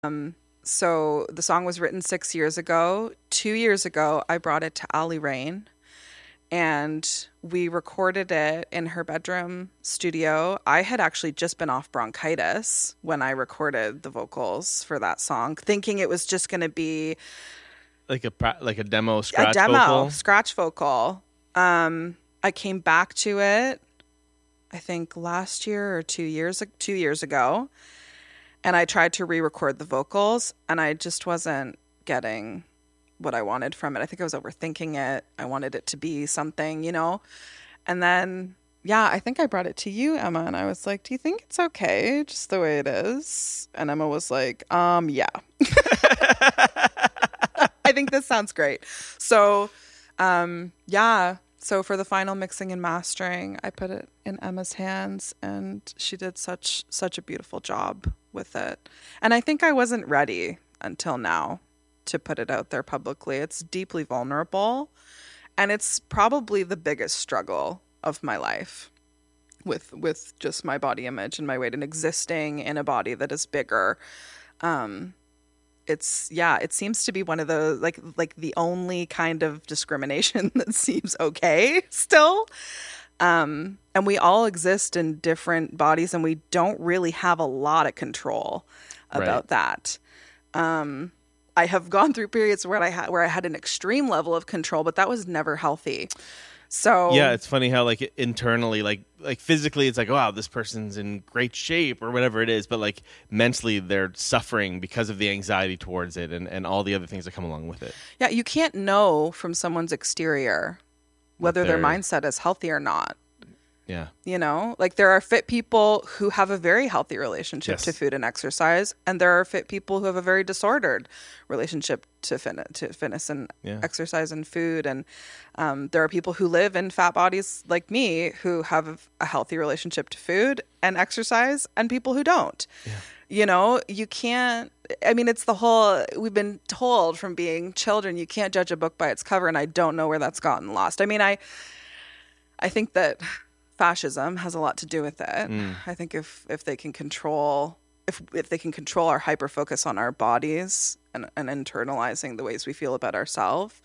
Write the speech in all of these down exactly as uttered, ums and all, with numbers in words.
So the song was written six years ago. Two years ago, I brought it to Ali Rain and we recorded it in her bedroom studio. I had actually just been off bronchitis when I recorded the vocals for that song, thinking it was just going to be Like a pra- like a demo a scratch demo vocal. scratch vocal. Um, I came back to it, I think last year or two years two years ago, and I tried to re-record the vocals, and I just wasn't getting what I wanted from it. I think I was overthinking it. I wanted it to be something, you know? And then, yeah, I think I brought it to you, Emma, and I was like, do you think it's okay just the way it is? And Emma was like, um, yeah. I think this sounds great. So, um, yeah. So for the final mixing and mastering, I put it in Emma's hands, and she did such such a beautiful job with it. And I think I wasn't ready until now to put it out there publicly. It's deeply vulnerable, and it's probably the biggest struggle of my life with with just my body image and my weight and existing in a body that is bigger. Um, it's yeah, it seems to be one of the like like the only kind of discrimination that seems okay still. Um, and we all exist in different bodies, and we don't really have a lot of control about Right. that. Um, I have gone through periods where I had where I had an extreme level of control, but that was never healthy. So Yeah, it's funny how like internally, like like physically, it's like, wow, this person's in great shape or whatever it is, but like mentally, they're suffering because of the anxiety towards it and, and all the other things that come along with it. yeah, you can't know from someone's exterior whether their they're- mindset is healthy or not. Yeah, You know, like there are fit people who have a very healthy relationship Yes. to food and exercise, and there are fit people who have a very disordered relationship to fitness, to fitness and Yeah. exercise and food. And um, there are people who live in fat bodies like me who have a healthy relationship to food and exercise, and people who don't. You know, you can't. I mean, it's the whole. We've been told from being children, you can't judge a book by its cover, and I don't know where that's gotten lost. I mean, I. I think that fascism has a lot to do with it. I think if if they can control if if they can control our hyper focus on our bodies and, and internalizing the ways we feel about ourselves,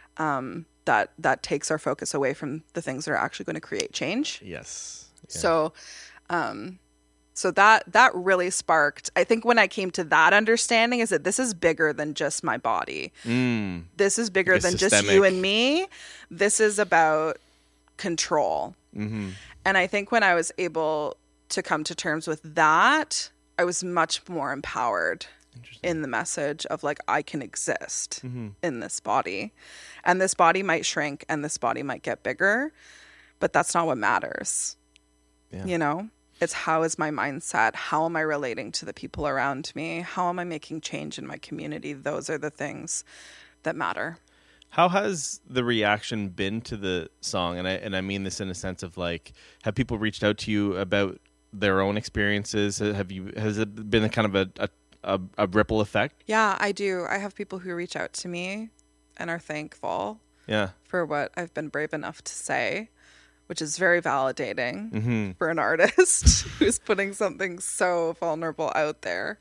um, that that takes our focus away from the things that are actually going to create change. yes. Yeah. So, um, so that that really sparked. I think when I came to that understanding is that this is bigger than just my body. Mm, This is bigger Like a than just systemic- you and me. This is about control. mm-hmm. And I think when I was able to come to terms with that, I was much more empowered in the message of like, I can exist Mm-hmm. in this body. And this body might shrink and this body might get bigger, but that's not what matters. Yeah. You know, it's how is my mindset? How am I relating to the people around me? How am I making change in my community? Those are the things that matter. How has the reaction been to the song? And I and I mean this in a sense of like, have people reached out to you about their own experiences? Have you has it been a kind of a a, a, a ripple effect? Yeah, I do. I have people who reach out to me and are thankful Yeah. for what I've been brave enough to say, which is very validating Mm-hmm. for an artist who's putting something so vulnerable out there.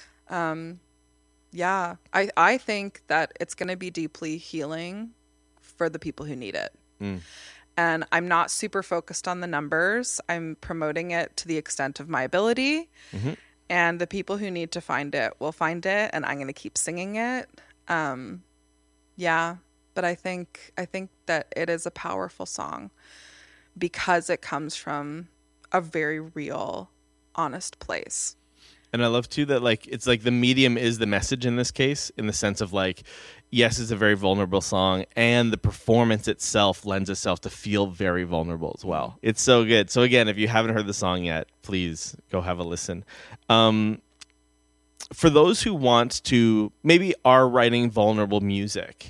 Um, yeah, I, I think that it's going to be deeply healing for the people who need it. Mm. And I'm not super focused on the numbers. I'm promoting it to the extent of my ability. Mm-hmm. And the people who need to find it will find it. And I'm going to keep singing it. Um, yeah, but I think I think that it is a powerful song because it comes from a very real, honest place. And I love too that like it's like the medium is the message in this case, in the sense of like, yes, it's a very vulnerable song, and the performance itself lends itself to feel very vulnerable as well. It's so good. So again, if you haven't heard the song yet, please go have a listen. Um, for those who want to maybe are writing vulnerable music,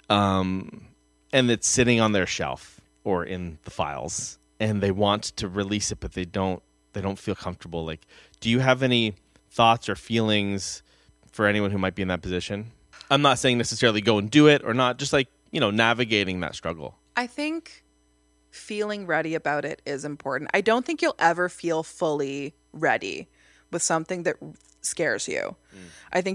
um, and it's sitting on their shelf or in the files, and they want to release it, but they don't they don't feel comfortable. Like, do you have any thoughts or feelings for anyone who might be in that position? I'm not saying necessarily go and do it or not, just like, you know, navigating that struggle. I think feeling ready about it is important. I don't think you'll ever feel fully ready with something that scares you. I think